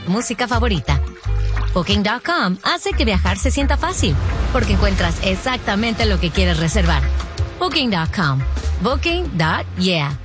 música favorita. Booking.com hace que viajar se sienta fácil, porque encuentras exactamente lo que quieres reservar. Booking.com. Booking.yeah.